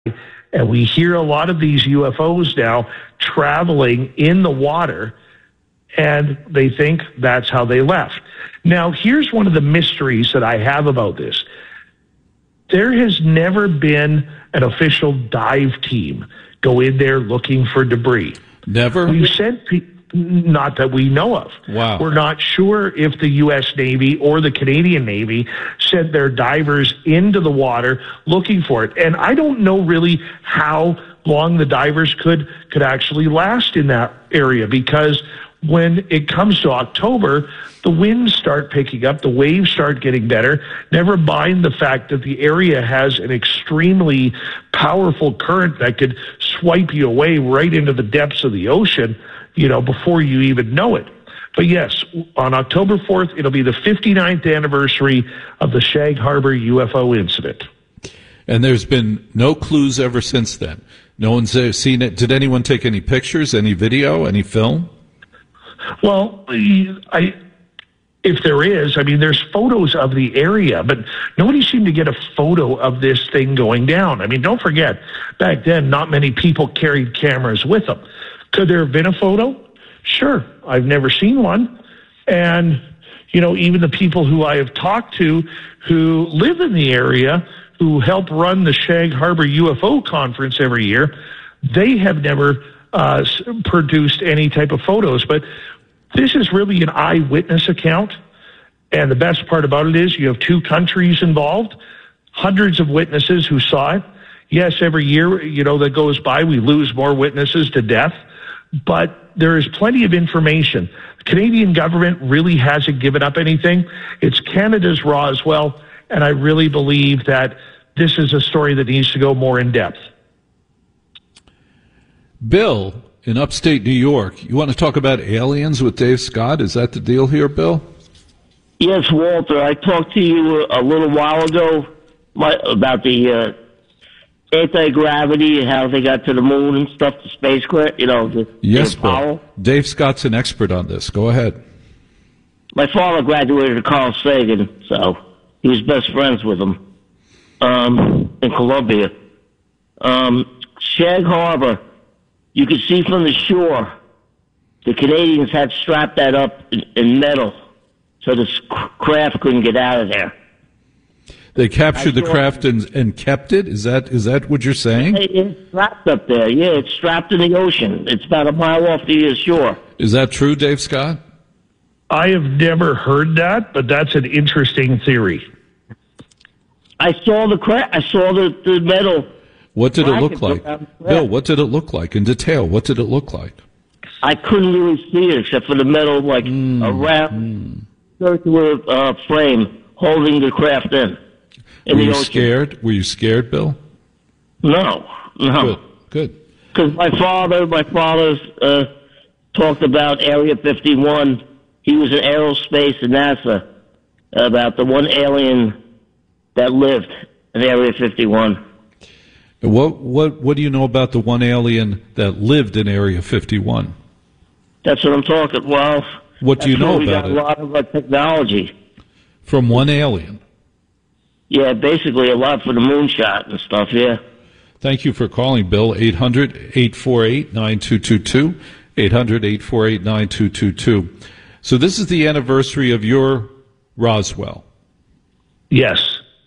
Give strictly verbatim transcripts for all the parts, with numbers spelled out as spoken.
And we hear a lot of these U F Os now traveling in the water, and they think that's how they left. Now, here's one of the mysteries that I have about this. There has never been an official dive team go in there looking for debris. Never? We've sent people. Not that we know of. Wow. We're not sure if the U S Navy or the Canadian Navy sent their divers into the water looking for it. And I don't know really how long the divers could, could actually last in that area, because when it comes to October, the winds start picking up, the waves start getting better. Never mind the fact that the area has an extremely powerful current that could swipe you away right into the depths of the ocean, you know, before you even know it. But yes, on October fourth, it'll be the fifty-ninth anniversary of the Shag Harbor U F O incident. And there's been no clues ever since then. No one's seen it. Did anyone take any pictures, any video, any film? Well, I, if there is, I mean, there's photos of the area, but nobody seemed to get a photo of this thing going down. I mean, don't forget, back then, not many people carried cameras with them. Could there have been a photo? Sure. I've never seen one. And, you know, even the people who I have talked to who live in the area, who help run the Shag Harbor U F O conference every year, they have never uh, produced any type of photos. But this is really an eyewitness account. And the best part about it is you have two countries involved, hundreds of witnesses who saw it. Yes, every year, you know, that goes by, we lose more witnesses to death. But there is plenty of information. The Canadian government really hasn't given up anything. It's Canada's Roswell, and I really believe that this is a story that needs to go more in depth. Bill, in upstate New York, you want to talk about aliens with Dave Scott? Is that the deal here, Bill? Yes, Walter. I talked to you a little while ago my, about the uh, anti-gravity and how they got to the moon and stuff, the spacecraft, you know. The, yes, the Bill. Dave Scott's an expert on this. Go ahead. My father graduated at Carl Sagan, so he was best friends with him um, in Columbia. Um, Shag Harbor, you could see from the shore, the Canadians had strapped that up in, in metal so the craft couldn't get out of there. They captured the craft and, and kept it? Is that is that what you're saying? It's strapped up there. Yeah, it's strapped in the ocean. It's about a mile off the shore. Is that true, Dave Scott? I have never heard that, but that's an interesting theory. I saw the craft. I saw the, the metal. What did it look like? Bill, what did it look like? In detail, what did it look like? I couldn't really see it except for the metal, like mm, around mm. circular uh, frame holding the craft in. in Were the you ocean. scared? Were you scared, Bill? No, no. Good, good. Because my father, my father uh, talked about Area fifty-one. He was in aerospace at NASA about the one alien that lived in Area fifty-one. What what what do you know about the one alien that lived in Area fifty-one? That's what I'm talking. Well, what do you know we about got it? A lot of uh, technology from one alien. Yeah, basically a lot for the moonshot and stuff. Yeah. Thank you for calling, Bill. eight hundred, eight four eight, nine two two two. eight hundred, eight four eight, nine two two two. So this is the anniversary of your Roswell. Yes.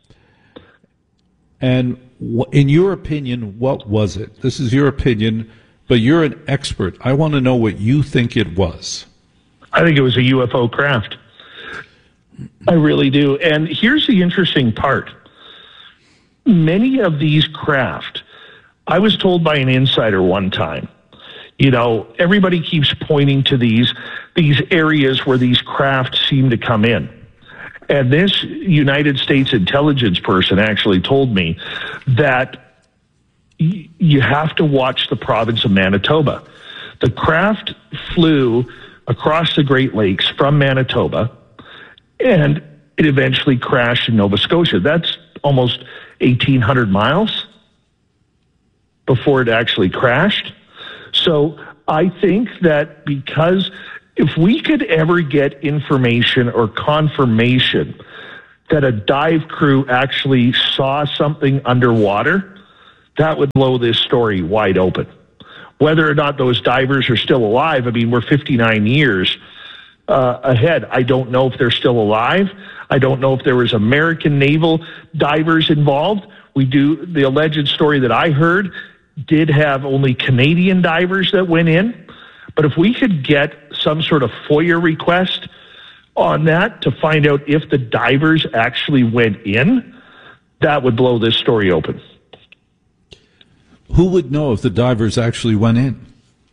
And in your opinion, what was it? This is your opinion, but you're an expert. I want to know what you think it was. I think it was a U F O craft. I really do. And here's the interesting part. Many of these craft, I was told by an insider one time, you know, everybody keeps pointing to these, these areas where these craft seem to come in. And this United States intelligence person actually told me that y- you have to watch the province of Manitoba. The craft flew across the Great Lakes from Manitoba, and it eventually crashed in Nova Scotia. That's almost eighteen hundred miles before it actually crashed. So I think that because if we could ever get information or confirmation that a dive crew actually saw something underwater, that would blow this story wide open. Whether or not those divers are still alive, I mean, we're fifty-nine years uh, ahead. I don't know if they're still alive. I don't know if there was American naval divers involved. We do, the alleged story that I heard did have only Canadian divers that went in. But if we could get some sort of FOIA request on that to find out if the divers actually went in, that would blow this story open. Who would know if the divers actually went in?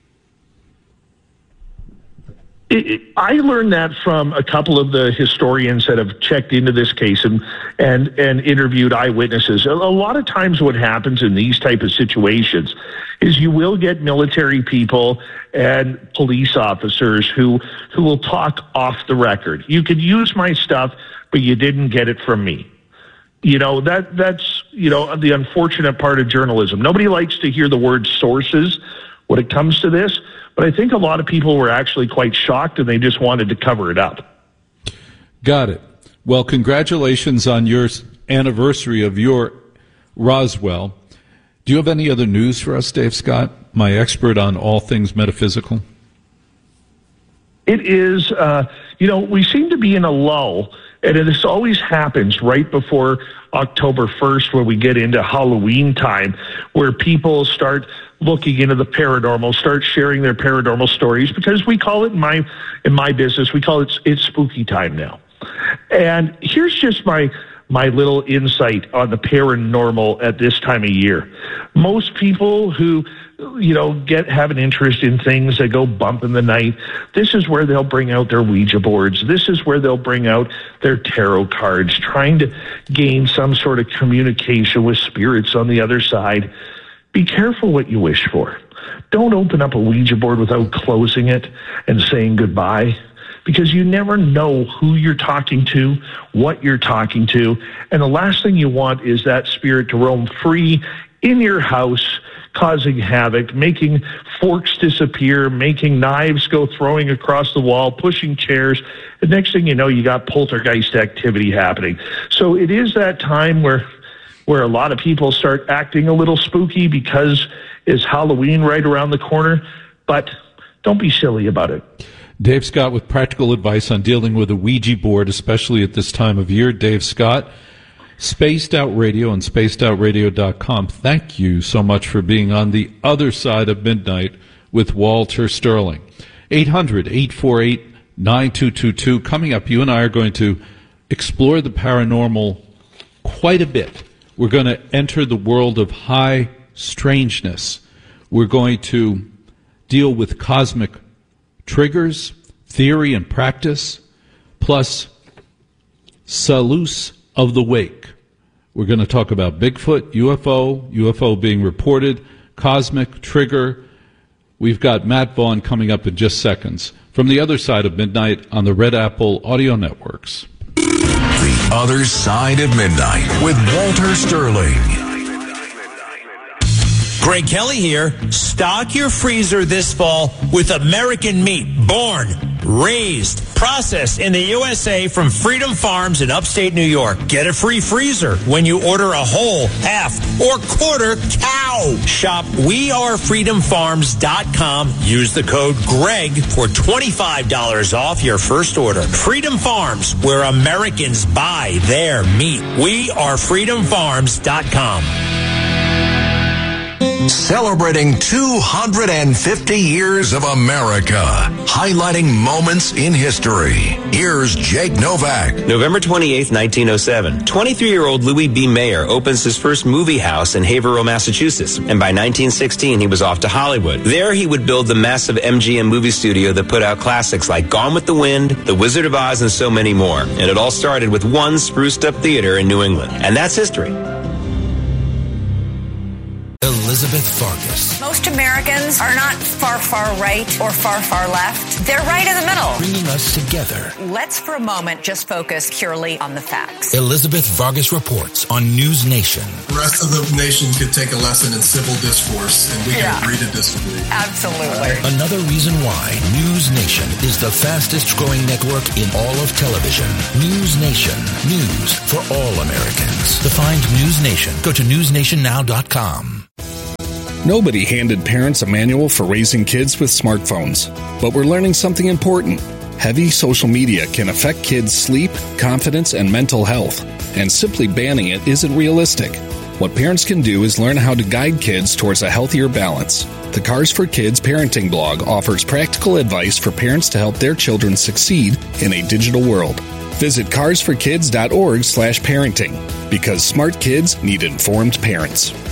It, it, I learned that from a couple of the historians that have checked into this case and and, and interviewed eyewitnesses. A, a lot of times what happens in these type of situations is you will get military people and police officers who who will talk off the record. You could use my stuff, but you didn't get it from me. You know, that that's, you know, the unfortunate part of journalism. Nobody likes to hear the word sources when it comes to this, but I think a lot of people were actually quite shocked and they just wanted to cover it up. Got it. Well, congratulations on your anniversary of your Roswell. Do you have any other news for us, Dave Scott, my expert on all things metaphysical? It is, uh, you know, we seem to be in a lull, and this always happens right before October first when we get into Halloween time, where people start looking into the paranormal, start sharing their paranormal stories, because we call it in my in my business, we call it it's spooky time now. And here's just my my little insight on the paranormal at this time of year. Most people who, you know, get have an interest in things that go bump in the night, this is where they'll bring out their Ouija boards. This is where they'll bring out their tarot cards, trying to gain some sort of communication with spirits on the other side. Be careful what you wish for. Don't open up a Ouija board without closing it and saying goodbye, because you never know who you're talking to, what you're talking to, and the last thing you want is that spirit to roam free in your house, causing havoc, making forks disappear, making knives go throwing across the wall, pushing chairs. The next thing you know, you got poltergeist activity happening. So it is that time where where a lot of people start acting a little spooky because it's Halloween right around the corner, but don't be silly about it. Dave Scott with practical advice on dealing with a Ouija board, especially at this time of year. Dave Scott, Spaced Out Radio and spaced out radio dot com. Thank you so much for being on the other side of midnight with Walter Sterling. eight hundred, eight four eight, nine two two two. Coming up, you and I are going to explore the paranormal quite a bit. We're going to enter the world of high strangeness. We're going to deal with cosmic triggers, theory and practice, plus Salus of the Wake. We're going to talk about Bigfoot, U F O, U F O being reported, cosmic trigger. We've got Matt Vaughn coming up in just seconds from the other side of midnight on the Red Apple Audio Networks. The Other Side of Midnight with Walter Sterling. Greg Kelly here. Stock your freezer this fall with American meat, born, raised, processed in the U S A from Freedom Farms in upstate New York. Get a free freezer when you order a whole, half, or quarter cow. Shop we are freedom farms dot com. Use the code GREG for twenty-five dollars off your first order. Freedom Farms, where Americans buy their meat. we are freedom farms dot com. Celebrating two hundred fifty years of America, highlighting moments in history. Here's Jake Novak. November twenty-eighth, nineteen oh seven. twenty-three-year-old Louis B. Mayer opens his first movie house in Haverhill, Massachusetts. And by nineteen sixteen, he was off to Hollywood. There, he would build the massive M G M movie studio that put out classics like Gone with the Wind, The Wizard of Oz, and so many more. And it all started with one spruced-up theater in New England. And that's history. Elizabeth Farkas. Most Americans are not far, far right or far, far left. They're right in the middle. Bringing us together. Let's for a moment just focus purely on the facts. Elizabeth Vargas reports on News Nation. The rest of the nation could take a lesson in civil discourse, and we Yeah. can agree to disagree. Absolutely. Another reason why News Nation is the fastest growing network in all of television. News Nation. News for all Americans. To find News Nation, go to news nation now dot com. Nobody handed parents a manual for raising kids with smartphones, but we're learning something important. Heavy social media can affect kids' sleep, confidence, and mental health, and simply banning it isn't realistic. What parents can do is learn how to guide kids towards a healthier balance. The Cars for Kids parenting blog offers practical advice for parents to help their children succeed in a digital world. Visit cars for kids dot org slash parenting, because smart kids need informed parents.